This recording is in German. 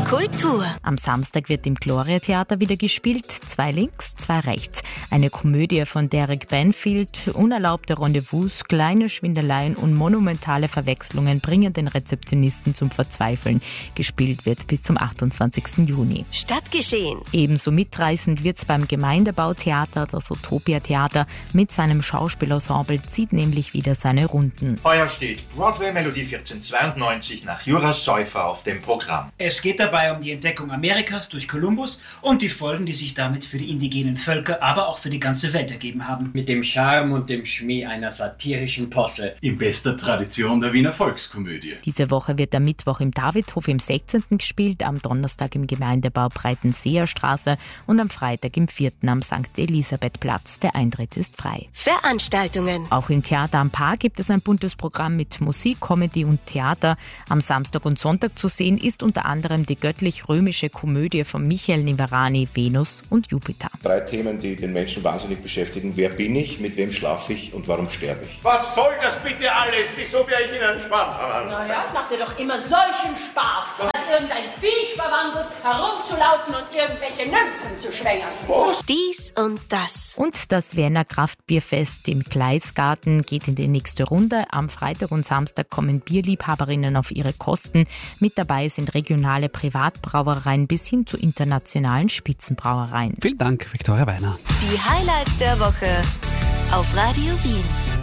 Kultur. Am Samstag wird im Gloria-Theater wieder gespielt. 2 links, 2 rechts. Eine Komödie von Derek Banfield. Unerlaubte Rendezvous, kleine Schwindeleien und monumentale Verwechslungen bringen den Rezeptionisten zum Verzweifeln. Gespielt wird bis zum 28. Juni. Stadtgeschehen. Ebenso mitreißend wird's beim Gemeindebautheater. Das Utopia-Theater mit seinem Schauspielensemble zieht nämlich wieder seine Runden. Heuer steht Broadway-Melodie 1492 nach Jura Säufer auf dem Programm. Es geht dabei um die Entdeckung Amerikas durch Kolumbus und die Folgen, die sich damit für die indigenen Völker, aber auch für die ganze Welt ergeben haben. Mit dem Charme und dem Schmäh einer satirischen Posse. In bester Tradition der Wiener Volkskomödie. Diese Woche wird am Mittwoch im Davidhof im 16. gespielt, am Donnerstag im Gemeindebau Breitenseerstraße und am Freitag im 4. am St. Elisabethplatz. Der Eintritt ist frei. Veranstaltungen. Auch im Theater am Park gibt es ein buntes Programm mit Musik, Comedy und Theater. Am Samstag und Sonntag zu sehen ist unter anderem die göttlich-römische Komödie von Michael Nivarani, Venus und Jupiter. 3 Themen, die den Menschen wahnsinnig beschäftigen. Wer bin ich, mit wem schlafe ich und warum sterbe ich? Was soll das bitte alles? Wieso wäre ich in einen Schwamm? Naja, es macht dir doch immer solchen Spaß, als irgendein Viech verwandelt, herumzulaufen und irgendwelche Nymphen zu schwängern. Was? Dies und das. Und das Wiener Kraftbierfest im Gleisgarten geht in die nächste Runde. Am Freitag und Samstag kommen Bierliebhaberinnen auf ihre Kosten. Mit dabei sind regionale Privatbrauereien bis hin zu internationalen Spitzenbrauereien. Vielen Dank, Viktoria Weiner. Die Highlights der Woche auf Radio Wien.